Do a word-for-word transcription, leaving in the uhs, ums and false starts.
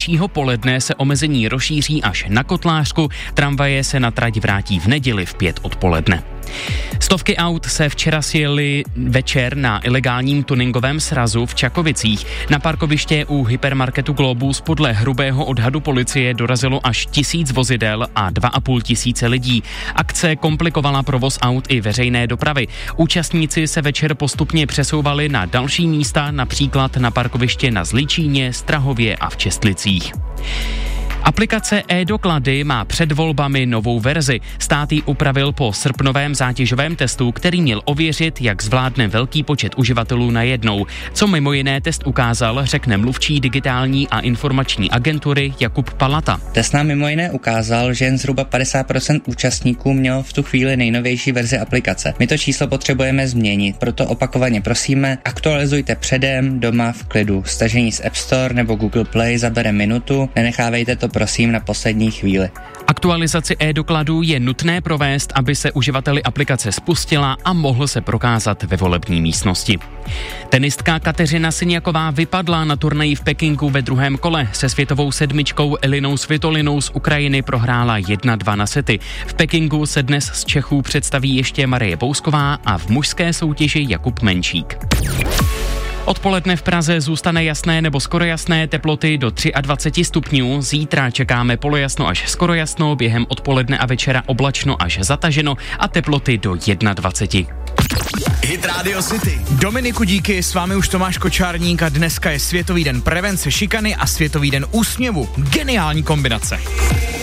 zítřejšího poledne se omezení rozšíří až na Kotlářsku, tramvaje se na trať vrátí v neděli v pět odpoledne. Stovky aut se včera sjeli večer na ilegálním tuningovém srazu v Čakovicích. Na parkoviště u hypermarketu Globus podle hrubého odhadu policie dorazilo až tisíc vozidel a dva a půl tisíce lidí. Akce komplikovala provoz aut i veřejné dopravy. Účastníci se večer postupně přesouvali na další místa, například na parkoviště na Zličíně, Strahově a v Čestlicích. Aplikace e-doklady má před volbami novou verzi. Stát ji upravil po srpnovém zátěžovém testu, který měl ověřit, jak zvládne velký počet uživatelů najednou. Co mimo jiné test ukázal, řekne mluvčí digitální a informační agentury Jakub Palata. Test nám mimo jiné ukázal, že jen zhruba padesát procent účastníků mělo v tu chvíli nejnovější verzi aplikace. My to číslo potřebujeme změnit, proto opakovaně prosíme, aktualizujte předem, doma v klidu. Stažení z App Store nebo Google Play zabere minutu, nenechávejte to prosím na poslední chvíli. Aktualizaci e-dokladů je nutné provést, aby se uživateli aplikace spustila a mohl se prokázat ve volební místnosti. Tenistka Kateřina Syniaková vypadla na turnaji v Pekingu ve druhém kole. Se světovou sedmičkou Elinou Svitolinou z Ukrajiny prohrála jedna dva na sety. V Pekingu se dnes z Čechů představí ještě Marie Bousková a v mužské soutěži Jakub Menčík. Odpoledne v Praze zůstane jasné nebo skoro jasné, teploty do dvacet tři stupňů. Zítra čekáme polojasno až skoro jasno, během odpoledne a večera oblačno až zataženo a teploty do dvacet jedna. Hit Radio City. Dominiku, díky, s vámi už Tomáš Kočárník a dneska je Světový den prevence šikany a Světový den úsměvu. Geniální kombinace.